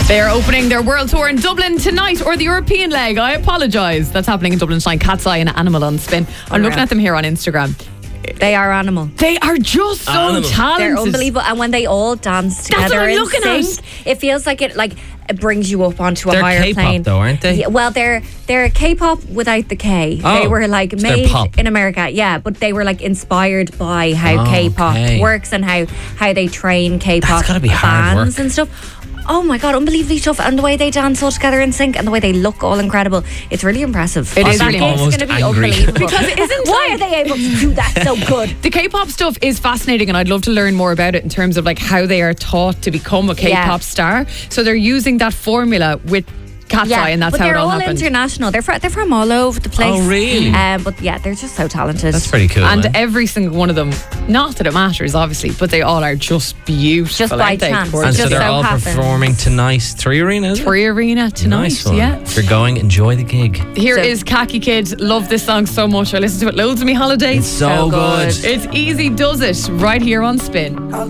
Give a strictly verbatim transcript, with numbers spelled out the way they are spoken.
They are opening their world tour in Dublin tonight, or the European leg. I apologise. That's happening in Dublin tonight. Cat's Eye and Animal on Spin. I'm looking at them here on Instagram. They are animal. They are just so Animal. talented. They're unbelievable, and when they all dance That's together what I'm in looking sync, at. it feels like it like it brings you up onto a They're higher K-pop plane. though, aren't they? Yeah, well, they're they're K-pop without the K. Oh, they were like so they're made pop. in America, yeah, but they were like inspired by how Oh, K-pop okay. works and how how they train K-pop That's gotta be hard bands work. and stuff. Oh my god, unbelievably tough, and the way they dance all together in sync, and the way they look all incredible. It's really impressive. It is that really gig's almost going to be angry. unbelievable. Because it isn't Why like- are they able to do that so good? The K-pop stuff is fascinating, and I'd love to learn more about it in terms of like how they are taught to become a K-pop Yeah. star. So they're using that formula with Cat's Eye, and that's but how they're it all, all happened. international. They're from, they're from all over the place. Oh, really? Um, but yeah, they're just so talented. That's pretty cool. And man. every single one of them, not that it matters, obviously, but they all are just beautiful. Just by aren't they? chance. And It so just they're so all happens. performing tonight. Three Arena, is it? Free Arena tonight. Nice one. Yeah. If you're going, enjoy the gig. Here So- is Khaki Kid. Love this song so much. I listen to it loads of me holidays. It's so good. It's Easy Does It right here on Spin.